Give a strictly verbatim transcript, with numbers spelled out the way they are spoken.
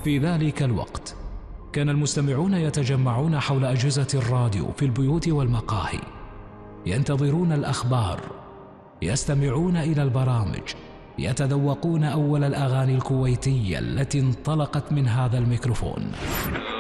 في ذلك الوقت كان المستمعون يتجمعون حول أجهزة الراديو في البيوت والمقاهي، ينتظرون الأخبار، يستمعون إلى البرامج، يتذوقون أول الأغاني الكويتية التي انطلقت من هذا الميكروفون.